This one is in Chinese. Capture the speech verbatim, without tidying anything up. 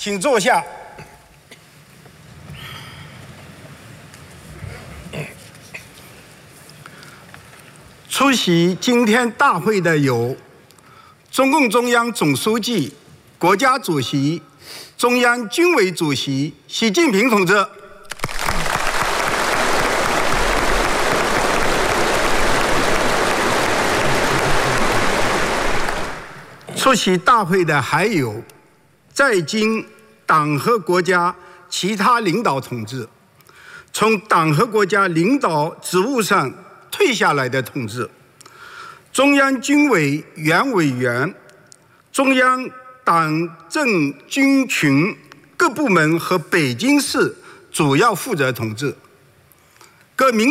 请坐下。出席今天大会的有中共中央总书记、国家主席、中央军委主席习近平同志。出席大会的还有在京党和国家其他领导同志，从党和国家领导职务上退下来的同志，中央军委原委员、中央党政军群各部门和北京市主要负责同志，各民